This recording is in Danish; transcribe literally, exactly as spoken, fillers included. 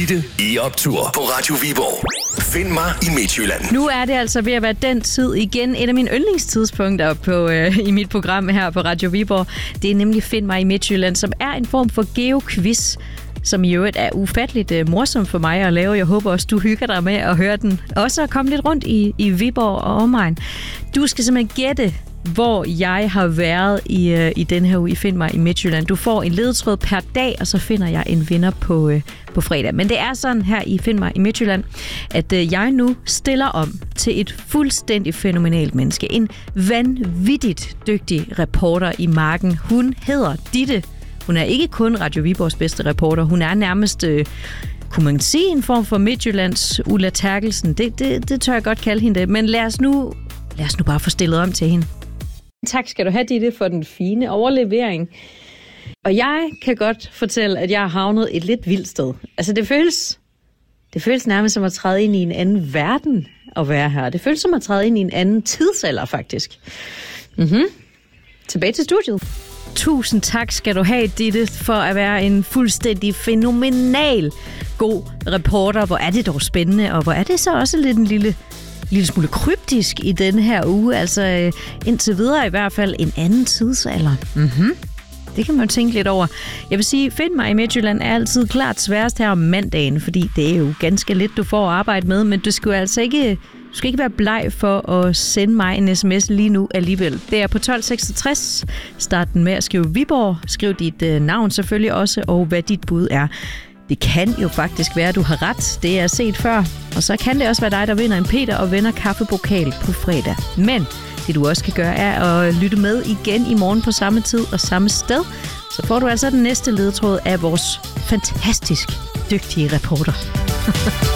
Ditte i optur på Radio Viborg. Find mig i Midtjylland. Nu er det altså ved at være den tid igen. Et af mine yndlingstidspunkter på, øh, i mit program her på Radio Viborg. Det er nemlig Find mig i Midtjylland, som er en form for geoquiz, som i øvrigt er ufatteligt uh, morsom for mig at lave. Jeg håber også, du hygger dig med at høre den. Også at komme lidt rundt i, i Viborg og omegn. Du skal simpelthen gætte, hvor jeg har været i, uh, i den her uge i Find mig i Midtjylland. Du får en ledetråd per dag, og så finder jeg en vinder på, uh, på fredag. Men det er sådan her i Find mig i Midtjylland, at uh, jeg nu stiller om til et fuldstændig fænomenalt menneske. En vanvittigt dygtig reporter i marken. Hun hedder Ditte. Hun er ikke kun Radio Viborgs bedste reporter. Hun er nærmest, øh, kunne man sige, en form for Midtjyllands Ulla Terkelsen. Det, det, det tør jeg godt kalde hende det. Men lad os, nu, lad os nu bare få stillet om til hende. Tak skal du have, Ditte, for den fine overlevering. Og jeg kan godt fortælle, at jeg har havnet et lidt vildt sted. Altså, det føles, det føles nærmest som at træde ind i en anden verden at være her. Det føles som at træde ind i en anden tidsalder, faktisk. Mhm. Tilbage til studiet. Tusind tak skal du have, Ditte, for at være en fuldstændig fænomenal god reporter. Hvor er det dog spændende, og hvor er det så også lidt en lille, lille smule kryptisk i denne her uge. Altså indtil videre i hvert fald en anden tidsalder. Mhm. Det kan man jo tænke lidt over. Jeg vil sige, Find mig i Midtjylland er altid klart sværest her om mandagen, fordi det er jo ganske lidt, du får at arbejde med, men du skal jo altså ikke... Du skal ikke være bleg for at sende mig en sms lige nu alligevel. Det er på tolv seksogtres. Start den med at skrive Viborg. Skriv dit øh, navn selvfølgelig også, og hvad dit bud er. Det kan jo faktisk være, at du har ret. Det er set før. Og så kan det også være dig, der vinder en Peter og vinder kaffepokal på fredag. Men det du også kan gøre, er at lytte med igen i morgen på samme tid og samme sted. Så får du altså den næste ledetråd af vores fantastisk dygtige reporter.